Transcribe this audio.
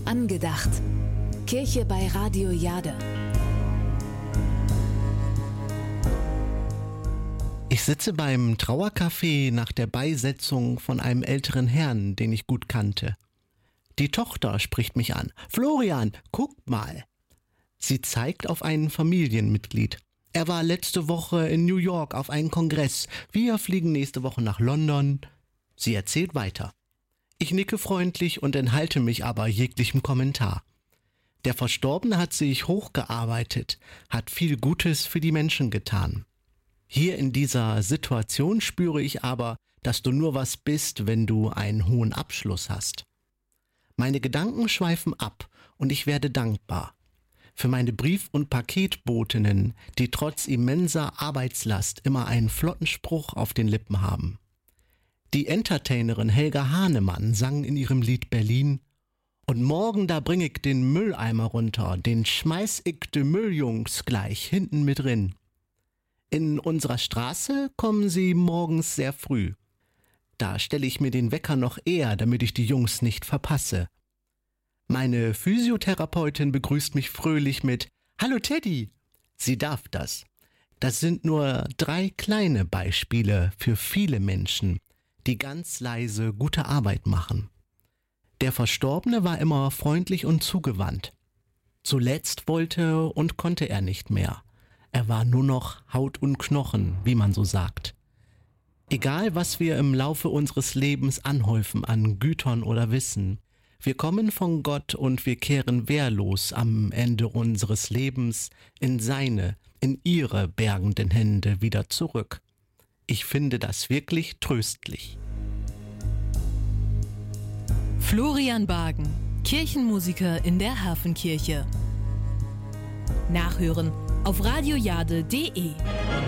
Angedacht. Kirche bei Radio Jade. Ich sitze beim Trauercafé nach der Beisetzung von einem älteren Herrn, den ich gut kannte. Die Tochter spricht mich an. »Florian, guck mal!« Sie zeigt auf ein Familienmitglied. Er war letzte Woche in New York auf einem Kongress. Wir fliegen nächste Woche nach London. Sie erzählt weiter. Ich nicke freundlich und enthalte mich aber jeglichem Kommentar. Der Verstorbene hat sich hochgearbeitet, hat viel Gutes für die Menschen getan. Hier in dieser Situation spüre ich aber, dass du nur was bist, wenn du einen hohen Abschluss hast. Meine Gedanken schweifen ab und ich werde dankbar. Für meine Brief- und Paketbotinnen, die trotz immenser Arbeitslast immer einen flotten Spruch auf den Lippen haben. Die Entertainerin Helga Hahnemann sang in ihrem Lied Berlin: Und morgen da bring ich den Mülleimer runter, den schmeiß ich de Mülljungs gleich hinten mit drin. In unserer Straße kommen sie morgens sehr früh. Da stelle ich mir den Wecker noch eher, damit ich die Jungs nicht verpasse. Meine Physiotherapeutin begrüßt mich fröhlich mit »Hallo Teddy«. Sie darf das. Das sind nur 3 kleine Beispiele für viele Menschen, die ganz leise gute Arbeit machen. Der Verstorbene war immer freundlich und zugewandt. Zuletzt wollte und konnte er nicht mehr. Er war nur noch Haut und Knochen, wie man so sagt. Egal, was wir im Laufe unseres Lebens anhäufen an Gütern oder Wissen, wir kommen von Gott und wir kehren wehrlos am Ende unseres Lebens in ihre bergenden Hände wieder zurück. Ich finde das wirklich tröstlich. Florian Bargen, Kirchenmusiker in der Hafenkirche. Nachhören auf radiojade.de.